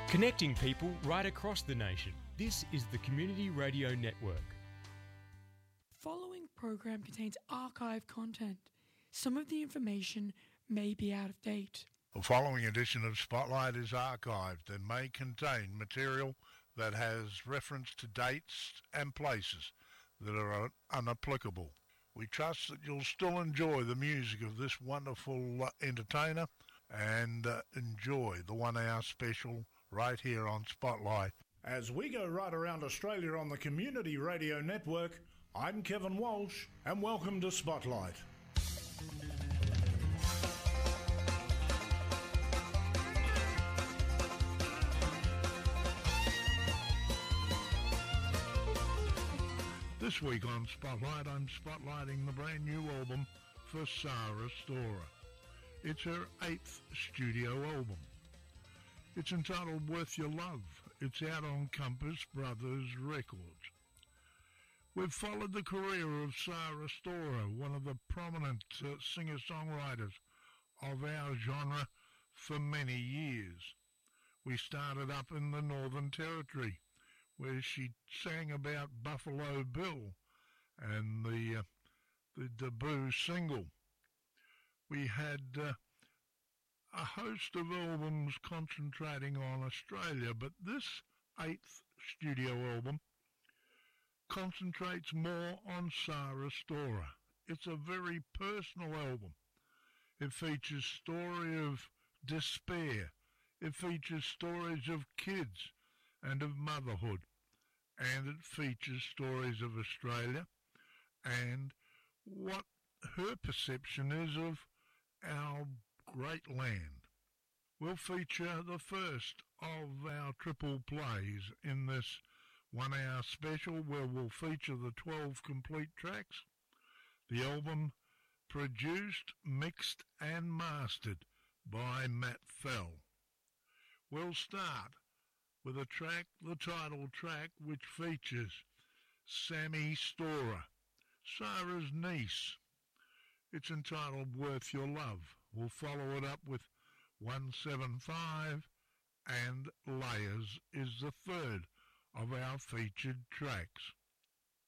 Connecting people right across the nation. This is the Community Radio Network. Following program contains archive content. Some of the information may be out of date. The following edition of Spotlight is archived and may contain material that has reference to dates and places that are unapplicable. We trust that you'll still enjoy the music of this wonderful entertainer and enjoy the 1 hour special right here on Spotlight. As we go right around Australia on the Community Radio Network, I'm Kevin Walsh and welcome to Spotlight. This week on Spotlight, I'm spotlighting the brand new album for Sarah Storer. It's her 8th studio album. It's entitled Worth Your Love. It's out on Compass Brothers Records. We've followed the career of Sarah Storer, one of the prominent singer-songwriters of our genre, for many years. We started up in the Northern Territory, where she sang about Buffalo Bill and the debut single. We had a host of albums concentrating on Australia, but this 8th studio album concentrates more on Sarah Storer. It's a very personal album. It features story of despair. It features stories of kids and of motherhood. And it features stories of Australia and what her perception is of our great land. We'll feature the first of our triple plays in this 1 hour special, where we'll feature the 12 complete tracks. The album produced, mixed and mastered by Matt Fell. We'll start with a track, the title track, which features Sammy Storer, Sarah's niece. It's entitled Worth Your Love. We'll follow it up with 175, and Layers is the third of our featured tracks.